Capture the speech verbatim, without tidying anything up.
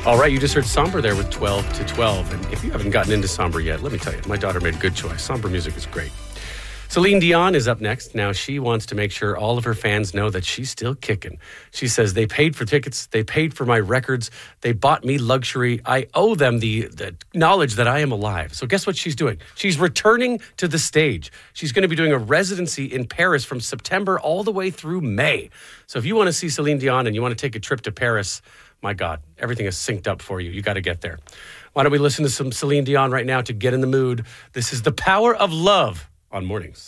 All right, you just heard Somber there with twelve to twelve. And if you haven't gotten into Somber yet, let me tell you, my daughter made a good choice. Somber music is great. Celine Dion is up next. Now, she wants to make sure all of her fans know that she's still kicking. She says, they paid for tickets. They paid for my records. They bought me luxury. I owe them the, the knowledge that I am alive. So guess what she's doing? She's returning to the stage. She's going to be doing a residency in Paris from September all the way through May. So if you want to see Celine Dion and you want to take a trip to Paris, my God, everything is synced up for you. You got to get there. Why don't we listen to some Celine Dion right now to get in the mood? This is The Power of Love on Mornings.